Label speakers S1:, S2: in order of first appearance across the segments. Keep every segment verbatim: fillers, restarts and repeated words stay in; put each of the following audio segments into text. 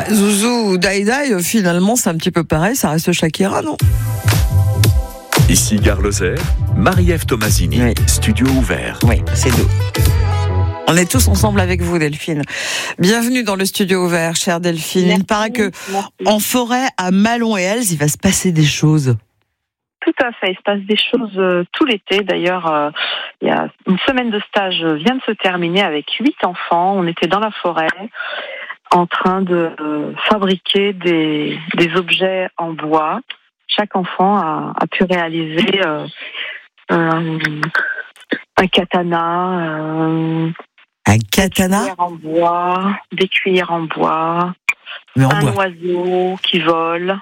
S1: Zouzou ou Daïdaï, finalement, c'est un petit peu pareil, ça reste Shakira, non?
S2: Ici Gare Lozère, Marie-Ève Tomasini,
S1: oui.
S2: Studio ouvert.
S1: Oui, c'est nous. On est tous ensemble avec vous, Delphine. Bienvenue dans le studio ouvert, chère Delphine.
S3: Merci,
S1: il paraît que
S3: merci.
S1: En forêt, à Malon et Elze, il va se passer des choses.
S3: Tout à fait, il se passe des choses euh, tout l'été. D'ailleurs, euh, il y a une semaine de stage vient de se terminer avec huit enfants. On était dans la forêt en train de euh, fabriquer des, des objets en bois. Chaque enfant a, a pu réaliser euh, un, un katana, euh,
S1: Un katana?
S3: des cuillères en bois, des cuillères en bois,
S1: Mais en
S3: un
S1: bois.
S3: oiseau qui vole,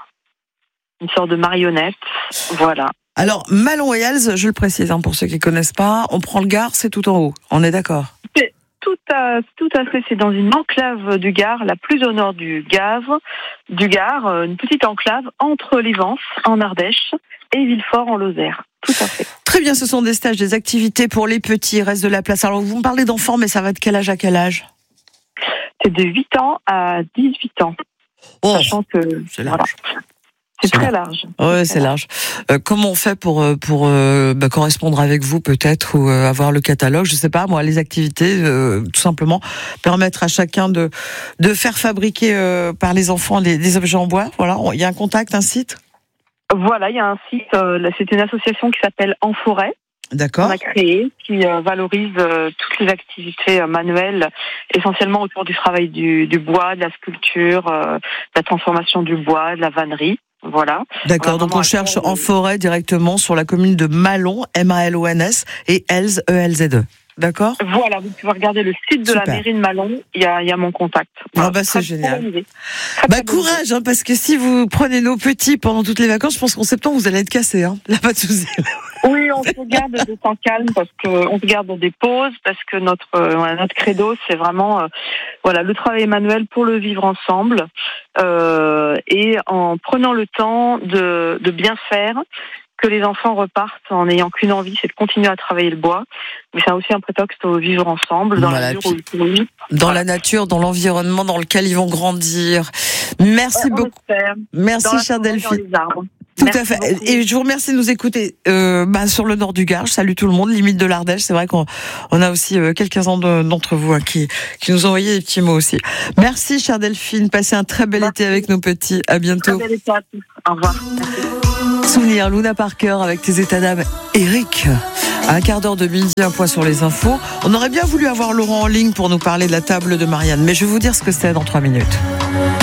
S3: une sorte de marionnette. Voilà.
S1: Alors, Malon et Elze, je le précise, hein, pour ceux qui ne connaissent pas, on prend le Gard, c'est tout en haut. On est d'accord?
S3: C'est tout à, tout à fait, c'est dans une enclave du Gard, la plus au nord du Gave, du Gard, une petite enclave entre les Vences, en Ardèche, et Villefort, en Lozère. Tout à fait.
S1: Très bien, ce sont des stages, des activités pour les petits, il reste de la place. Alors, vous me parlez d'enfants, mais ça va de quel âge à quel âge?
S3: C'est de huit ans à dix-huit ans.
S1: Oh,
S3: Sachant que,
S1: c'est large.
S3: voilà. C'est
S1: C'est
S3: très large.
S1: Ouais, c'est large. Euh, comment on fait pour pour euh, bah, correspondre avec vous peut-être ou euh, avoir le catalogue? Je sais pas, moi, les activités, euh, tout simplement permettre à chacun de de faire fabriquer euh, par les enfants des, des objets en bois. Voilà, il y a un contact, un site.
S3: Voilà, il y a un site. Euh, c'est une association qui s'appelle En Forêt.
S1: D'accord.
S3: On a créé, qui euh, valorise euh, toutes les activités euh, manuelles, essentiellement autour du travail du, du bois, de la sculpture, euh, de la transformation du bois, de la vannerie. Voilà.
S1: D'accord.
S3: On
S1: Donc on cherche
S3: attendre,
S1: En Forêt directement sur la commune de Malon, M A L O N S, et Elze, E L Z E. D'accord.
S3: Voilà, vous pouvez regarder le site de
S1: Super.
S3: la mairie de Malon, il y a, il y a mon contact.
S1: Ah bah c'est
S3: Très,
S1: génial.
S3: très bonne idée. Très,
S1: Bah
S3: très bonne idée.
S1: courage, hein, parce que si vous prenez nos petits pendant toutes les vacances, je pense qu'en septembre vous allez être cassés. Hein. Là, pas de souci.
S3: Oui, on se garde de temps calme parce que on se garde des pauses parce que notre euh, notre credo c'est vraiment euh, voilà le travail manuel pour le vivre ensemble euh, et en prenant le temps de de bien faire, que les enfants repartent en n'ayant qu'une envie, c'est de continuer à travailler le bois, mais c'est aussi un prétexte au vivre ensemble dans
S1: Voilà,
S3: la mesure où oui,
S1: Dans
S3: voilà.
S1: la nature, dans l'environnement dans lequel ils vont grandir. Merci
S3: Ouais, on
S1: beaucoup.
S3: espère.
S1: Merci,
S3: Dans la
S1: chère
S3: forêt,
S1: Delphine.
S3: dans les arbres.
S1: Tout
S3: Merci
S1: à fait.
S3: beaucoup.
S1: Et je vous remercie de nous écouter euh, bah, sur le nord du Gard. Je salue tout le monde, limite de l'Ardèche. C'est vrai qu'on on a aussi euh, quelques-uns de, d'entre vous hein, qui, qui nous ont envoyé des petits mots aussi. Merci, chère Delphine. Passez un très bel
S3: Merci.
S1: été avec nos petits. À bientôt.
S3: Très bel été à tous. Au revoir. Merci.
S1: Souvenir, Luna Parker avec tes états d'âme. Eric, à un quart d'heure de midi, un point sur les infos. On aurait bien voulu avoir Laurent en ligne pour nous parler de la table de Marianne, mais je vais vous dire ce que c'est dans trois minutes.